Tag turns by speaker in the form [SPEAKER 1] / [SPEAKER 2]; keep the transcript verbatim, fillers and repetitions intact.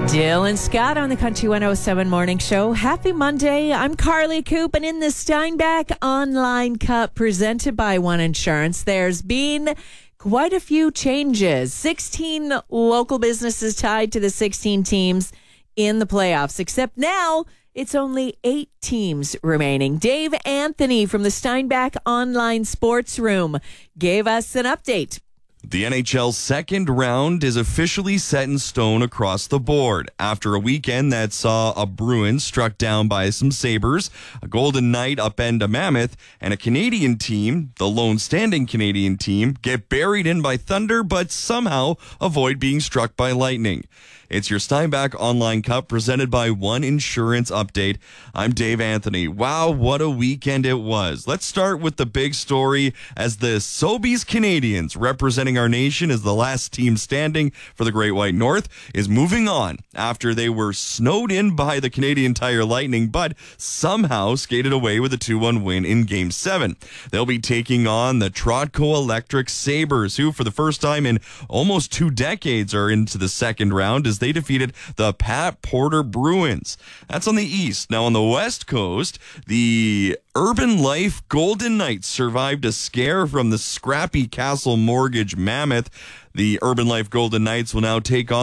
[SPEAKER 1] Dylan Scott on the Country one oh seven Morning Show. Happy Monday. I'm Carly Coop, and in the Steinbach Online Cup presented by One Insurance, there's been quite a few changes. sixteen local businesses tied to the sixteen teams in the playoffs, except now it's only eight teams remaining. Dave Anthony from the Steinbach Online Sports Room gave us an update.
[SPEAKER 2] The N H L's second round is officially set in stone across the board after a weekend that saw a Bruins struck down by some Sabres, a Golden Knight upend a Mammoth, and a Canadian team, the lone standing Canadian team, get buried in by Thunder but somehow avoid being struck by lightning. It's your Steinbach Online Cup presented by One Insurance Update. I'm Dave Anthony. Wow, what a weekend it was. Let's start with the big story as the Sobeys Canadians, representing our nation as the last team standing for the Great White North, is moving on after they were snowed in by the Canadian Tire Lightning, but somehow skated away with a two one win in Game seven. They'll be taking on the Trotco Electric Sabres, who for the first time in almost two decades are into the second round as they defeated the Pat Porter Bruins. That's on the east. Now on the west coast, the Urban Life Golden Knights survived a scare from the scrappy Castle Mortgage Mammoth. The Urban Life Golden Knights will now take on